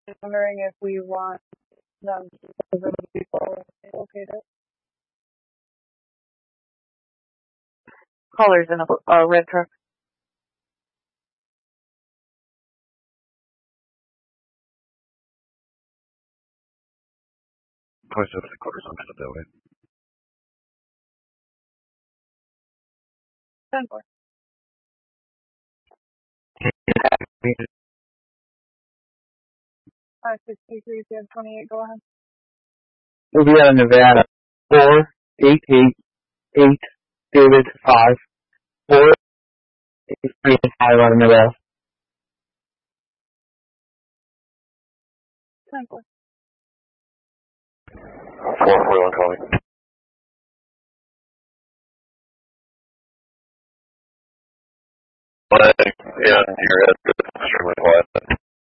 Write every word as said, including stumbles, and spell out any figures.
wondering if we want them to visit people located. Callers in a uh, red truck. Push up the quarters onto the building. ten four. five six two three, you have twenty-eight, go ahead. We'll be out of Nevada. four eight eight eight David five. four eight three five out of Nevada. ten four. four forty-one calling. But, yeah, your head is extremely quiet.